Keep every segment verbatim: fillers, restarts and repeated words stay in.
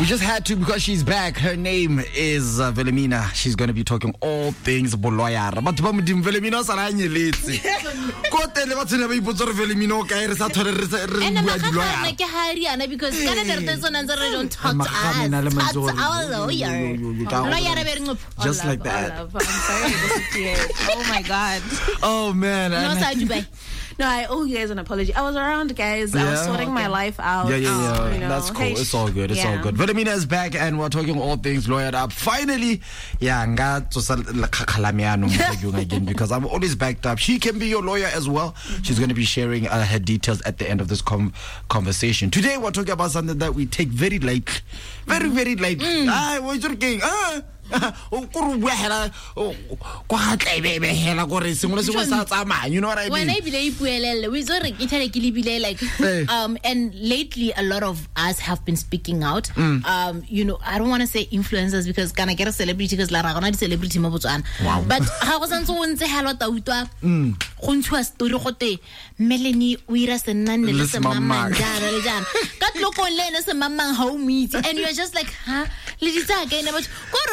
We just had to because she's back. Her name is uh, Wilhelmina. She's going to be talking all things Boloyara. But Wilhelmina saranyeletse. Kote le batho ba ipotsa re Wilhelmina o kae re sa thore re re bua di lawyer. And ke hariana because kana re re tsona ntse re don't talk to us. That's our lawyer. Lawyer just like that. I'm sorry to be Oh my god. Oh man. No, Dubai. No, I owe you guys an apology. I was around, guys. Yeah. I was sorting okay. my life out. Yeah, yeah, yeah. Oh, you know. That's cool. Hey, it's all good. It's yeah. all good. Wilhelmina is back, and we're talking all things lawyered up. Finally, yeah, again because I'm always backed up. She can be your lawyer as well. Mm-hmm. She's going to be sharing uh, her details at the end of this com- conversation. Today, we're talking about something that we take very lightly, very, very lightly. Mm. Ah, what you're talking? Ah. You know what I mean? When I believe like um and lately a lot of us have been speaking out. Mm. Um, you know, I don't want to say influencers because can I get a celebrity because la ragona di celebrity mo Botswana. But ha go santse o ntse hello ta utwa go ntshwa story gote Melanie o ira senane le se mama jana le jana ka tloko le ne se mama how meet and you're just like huh le ditsa again but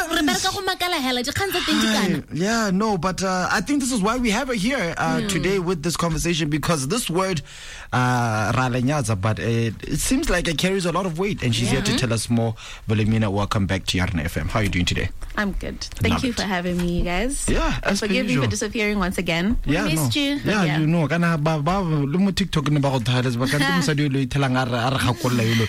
yeah, no, but uh, I think this is why we have her here uh, mm. today with this conversation because this word, uh, but it, it seems like it carries a lot of weight and she's yeah. here to tell us more. Wilhelmina, welcome back to Yarna F M. How are you doing today? I'm good. Thank Love you it. for having me, you guys. Yeah, as Forgive me for disappearing once again. We yeah, missed no. you. Yeah, yeah, you know. Kana ba ba lumo TikTok ni ba go thales ba kan mo sa di lo itelang ara ara gakolla yolo.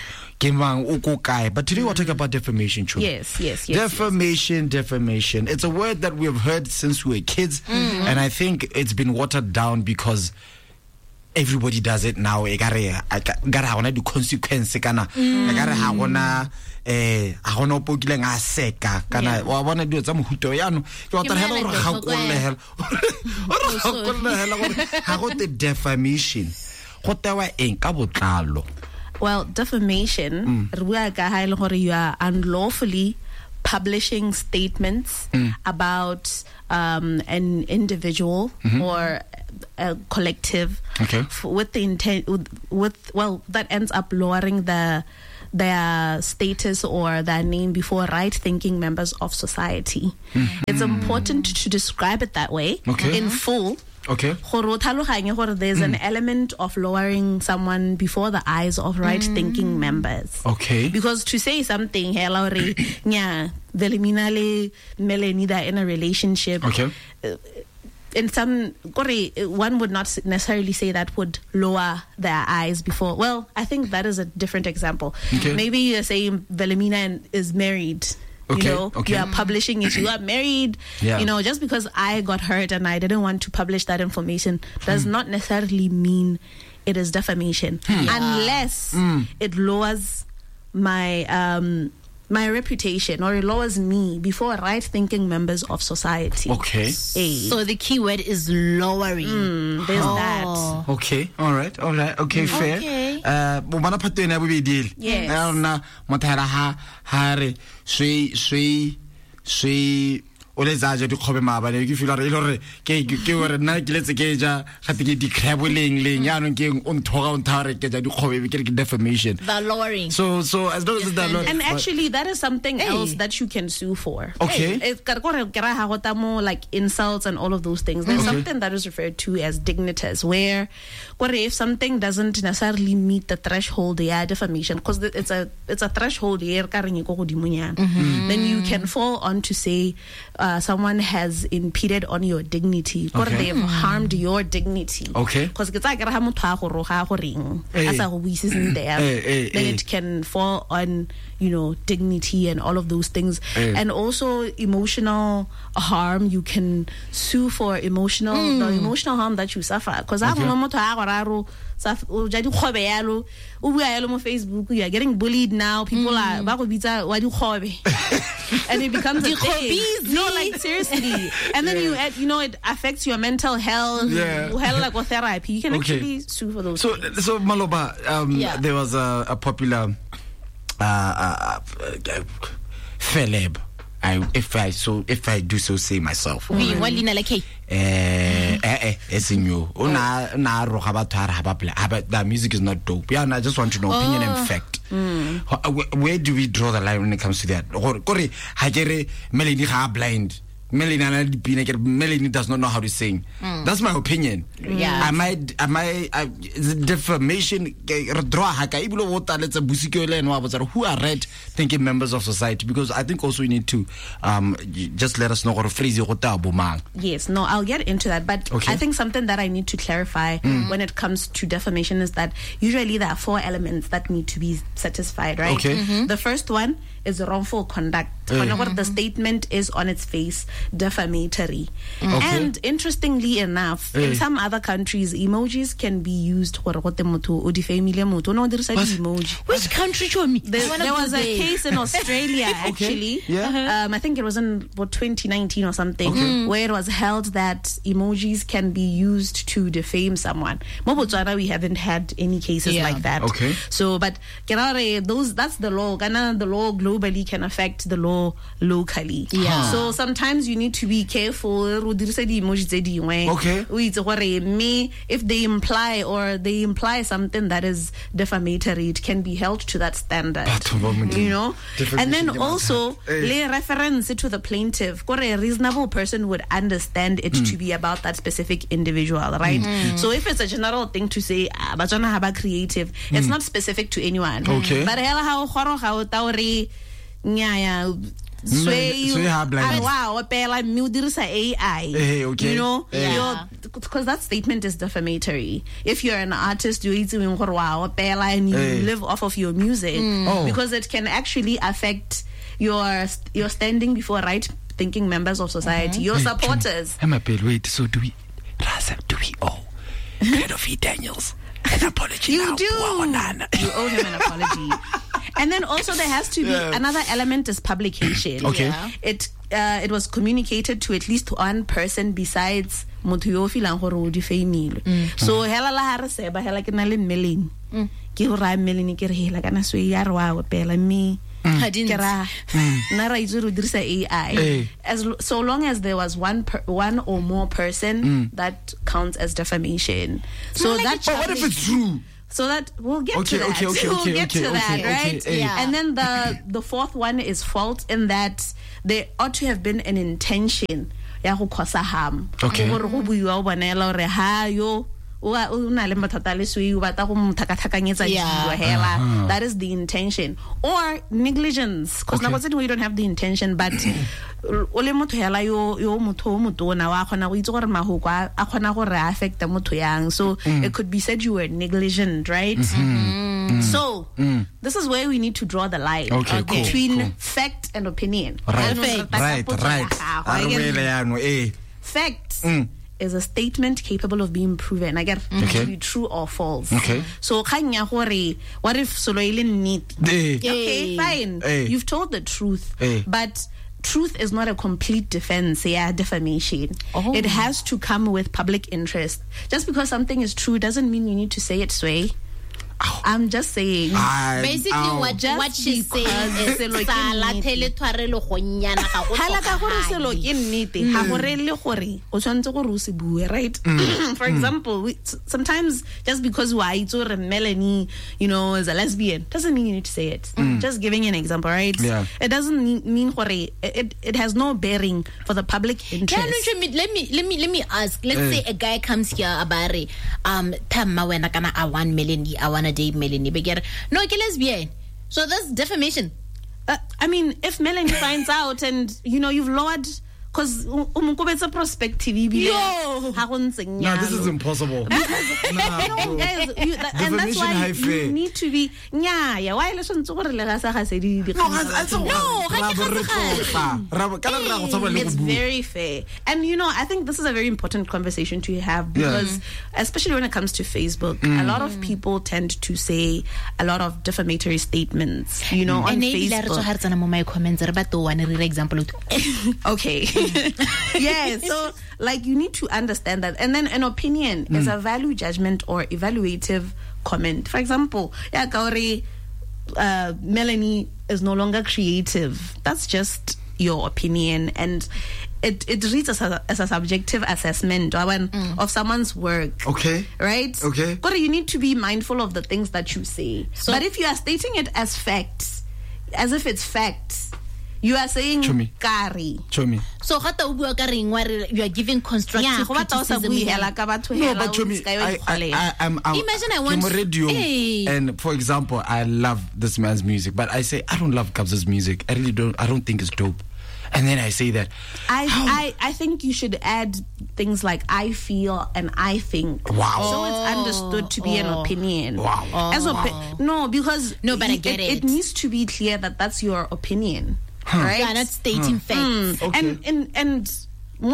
But today we're talking about defamation, true? Yes, yes, yes. Defamation, yes. defamation. It's a word that we have heard since we were kids, mm-hmm. and I think it's been watered down because everybody does it now. I gotta have the consequence. I gotta have eh a gona o pokile nga seka kana wa bona dio tsa mohuto yano ke wa tla hela go gakolle hela o gakolle hela go ha go te defamation go tewa eng ka botlalo. Well, defamation, mm. you are unlawfully publishing statements mm. about um, an individual mm-hmm. or a collective okay. f- with the intent, with, with well, that ends up lowering the their status or their name before right-thinking members of society. Mm-hmm. It's important to describe it that way okay. in full. Okay. There's an element of lowering someone before the eyes of right-thinking mm. members. Okay. Because to say something, hello, yeah, Wilhelmina le Melanie are in a relationship. Okay. In some, one would not necessarily say that would lower their eyes before. Well, I think that is a different example. Okay. Maybe you're saying Wilhelmina is married. Okay, you know, okay. you are publishing it, you are married. Yeah. You know, just because I got hurt and I didn't want to publish that information does mm. not necessarily mean it is defamation. Hmm. Yeah. Unless mm. it lowers my um, my reputation or it lowers me before right-thinking members of society. Okay. Hey. So the key word is lowering. Mm, there's oh. that. Okay. All right. All right. Okay. Mm. Fair. Okay. Uh, bumana phato ena bobe deal. Yes. Ana mothara ha ha re swi swi swi o le zaja di khobe mabane ke feel re ile ke ke re nna ke letse ke ja gate ke di crab leng leng ya no ke on thoga on thare ke ja di khobe ke ke defamation the lowering so so as long as that and actually that is something hey. else that you can sue for. Okay. It's like insults and all of those things. There's okay. something that is referred to as dignitas where if something doesn't necessarily meet the threshold yeah defamation because it's a it's a threshold here mm-hmm. then you can fall on to say uh, someone has impeded on your dignity or okay. they've mm. harmed your dignity. Okay. Because it's like then it can fall on, you know, dignity and all of those things. Hey. And also emotional harm, you can sue for emotional mm. the emotional harm that you suffer. Because okay. Facebook, you are getting bullied now. People mm. are and it becomes a thing. No, like seriously. And then yeah. you, you know, it affects your mental health. Yeah. Hell, like with therapy, you can okay. actually sue for those. So, things. so Maloba, um, yeah. there was a, a popular uh, uh, uh, celeb. I if I so if I do so say myself. We what lina like hey. Eh eh eh esinyo. Una na ro ga batho ha ba play. But that music is not dope. Yeah, and I just want to know opinion and fact. Mm. Where do we draw the line when it comes to that? Gore ha kere Melanie ga blind. Melanie Melanie does not know how to sing. Mm. That's my opinion. Yeah. Am I am I uh, defamation draw haka iblo wota let's a busikele and wa who are red thinking members of society, because I think also we need to um just let us know gore phrase go ta bomang. Yes, no, I'll get into that, but okay. I think something that I need to clarify mm. when it comes to defamation is that usually there are four elements that need to be satisfied, right? Okay. Mm-hmm. The first one is wrongful conduct. Uh, mm-hmm. The statement is on its face defamatory. Mm. Okay. And interestingly enough, uh. in some other countries, emojis can be used for emoji. Which country show me? There, there was a case in Australia actually. Okay. Yeah. Uh-huh. Um, I think it was in what, twenty nineteen or something, okay. where it was held that emojis can be used to defame someone. Mobotswana, we haven't had any cases yeah. like that. Okay. So, but those that's the law. Ghana, the law globally can affect the law locally. Yeah. So sometimes you need to be careful. Okay. Me, if they imply or they imply something that is defamatory, it can be held to that standard. You know. And then also, lay reference to the plaintiff. A reasonable person would understand it mm. to be about that specific individual, right? Mm. So if it's a general thing to say, ah, bajana haba creative, mm. it's not specific to anyone. Okay. But hela how khoro how tauri nyaya sway wow opela mi udirisa A I. Hey, okay. You know, yeah. because that statement is defamatory. If you're an artist, you eat wow opela and you hey. live off of your music mm. oh. because it can actually affect your your standing before right thinking members of society, mm-hmm. your hey, supporters. Emma Pale, wait, so do we Raza, do we owe Credo Daniels an apology? You now? do. You owe him an apology. And then also there has to be yeah. another element is publication. Okay. Yeah. It uh, it was communicated to at least one person besides motho yo filang gore o di family. So hela la ha re seba hela ke na le Melanie. Ke go ra Melanie ke re hela kana so ya re wa pela me. Kera nara izo dirisa A I. As so long as there was one per, one or more person, mm. that counts as defamation. So like that but what if it's true? So that we'll get okay, to that. Okay, okay, we'll okay, get okay, to okay, that, okay, right? okay, yeah. And then the the fourth one is fault in that there ought to have been an intention ya go cause harm. Okay. Gore go buiwa o bonela re ha yo o una le mathata le sui o batla go mthakathakanyetsa dilo hela. That is the intention. Or negligence, because now we don't have the intention, but o le motho hela yo yo motho motona wa khona go itse gore mahoko a khona gore affect motho yang. So mm. it could be said you were negligent, right? Mm-hmm. Mm. So mm. this is where we need to draw the line okay, uh, cool, between cool. fact and opinion. Right, right, right. Fact mm. is a statement capable of being proven. I get mm-hmm. okay. to be true or false. Okay. So kanya gore, what if soloile need? Okay, fine. Hey. You've told the truth, hey. but truth is not a complete defense, yeah, defamation. Oh. It has to come with public interest. Just because something is true doesn't mean you need to say it sway. Ow. I'm just saying. I, Basically, ow. what just what she says is sala tele tware le go nyana ga go hala ka gore se lo ke nnete ha gore le gore o tshwantse gore o se bue, right? For example, we, sometimes just because wa itse re Melanie, you know, is a lesbian doesn't mean you need to say it. Mm. Just giving an example, right? Yeah. It doesn't mean, mean gore it it has no bearing for the public interest. Yeah, no, let me let me let me ask. Let's uh. say a guy comes here abare um thamma wena kana a one million I want date Melanie beggar no ke lesbian, so that's defamation. uh, I mean, if Melanie finds out and you know you've lowered, because umukubetsa perspective yo no, this is impossible. Nah, no, guys, you, that, and that's why you need to be nya why listen to gore le ga sa ga se di no it's very fair. And you know, I think this is a very important conversation to have, because yeah. especially when it comes to Facebook, mm. a lot of people tend to say a lot of defamatory statements, you know, mm. on Facebook. Okay. Yeah, so like you need to understand that. And then an opinion mm. is a value judgment or evaluative comment. For example, yeah, Kaori, uh, Melanie is no longer creative. That's just your opinion, and it, it reads as a, as a subjective assessment mm. of someone's work. Okay. Right? Okay. But you need to be mindful of the things that you say. So, but if you are stating it as facts, as if it's facts, you are saying kari. Chomi. So hata ubua kari ngware, you are giving constructive yeah, criticism. No, but Chomi, I, I, I, I'm, I'm, imagine I want radio, hey. And for example, I love this man's music, but I say I don't love Kabza's music. I really don't. I don't think it's dope. And then I say that I, I I think you should add things like I feel and I think. Wow. So it's understood to be oh. an opinion. Wow. Oh. As opi- no, because no, but I get it, it. It needs to be clear that that's your opinion, huh. right? You are not stating huh. facts. Mm. Okay. And and and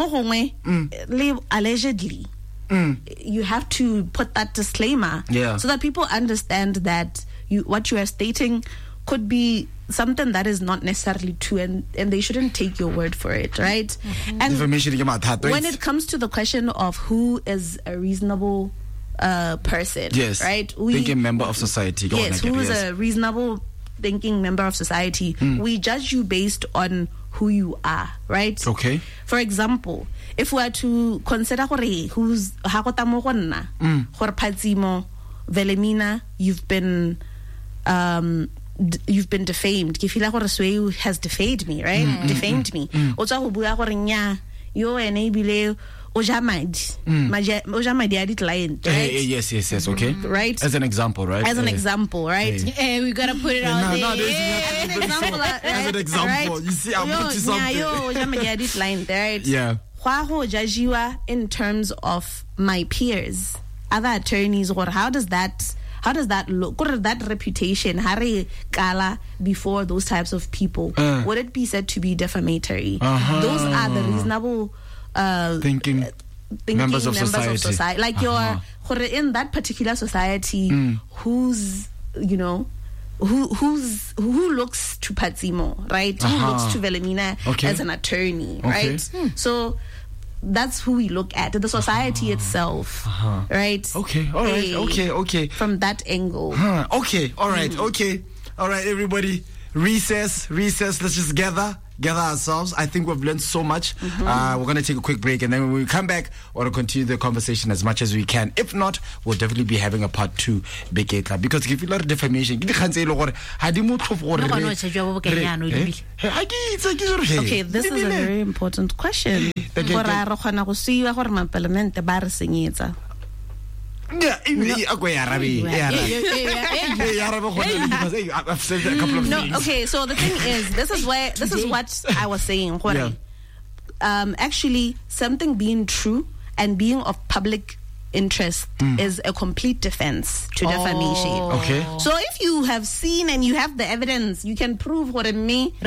mm. allegedly. Mm. You have to put that disclaimer, yeah. so that people understand that you what you are stating could be something that is not necessarily true, and, and they shouldn't take your word for it, right? Mm-hmm. And when it comes to the question of who is a reasonable uh, person, yes, right? We, thinking member of society. Go yes, on, who is yes. a reasonable thinking member of society. Mm. We judge you based on who you are, right? Okay. For example, if we are to consider who's hakota mm. Phatsimo, Velemina, you've been um, d- you've been defamed. Ke feel gore Sweu has defamed me, right? Mm, defamed mm, me. O tsa go bua gore nya yo ene bile o ja madi. O ja madi a di client, right? Hey, hey, yes, yes, yes, okay. Right? As an example, right? As an hey. example, right? Hey. Hey, we gotta put it out no, there. No, yeah. As an example, right? As an example, right? You see, I'm yo, putting something. Yo, o ja madi a di client, right? Yeah. Hwa ho jajiwa in terms of my peers, other attorneys, or how does that how does that look? What is that reputation Hari Kala before those types of people? Uh, would it be said to be defamatory? Uh-huh. Those are the reasonable uh, thinking, thinking members of members society. Of society. Like uh-huh. you're in that particular society, mm. who's you know who who's who looks to Phatsimo, right? Uh-huh. Who looks to Velemina okay. as an attorney, okay. right? Hmm. So that's who we look at, the society uh-huh. itself, uh-huh. right? Okay, all right, okay, okay. From that angle. Huh. Okay, all right, mm. okay. All right, everybody. Recess, recess. Let's just gather, gather ourselves. I think we've learned so much. Mm-hmm. Uh, we're going to take a quick break, and then when we come back, we'll continue the conversation as much as we can. If not, we'll definitely be having a part two, Beketla, because if you learn defamation, okay, this is a very important question. Yeah, no. No, okay, so the thing is, this is where this is what I was saying. Yeah. Um, actually, something being true and being of public interest mm. is a complete defense to defamation. Oh. Okay. So if you have seen and you have the evidence, you can prove what it may